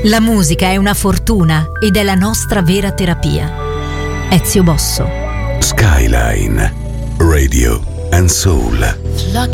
La musica è una fortuna ed è la nostra vera terapia. Ezio Bosso. Skyline Radio and Soul. Luck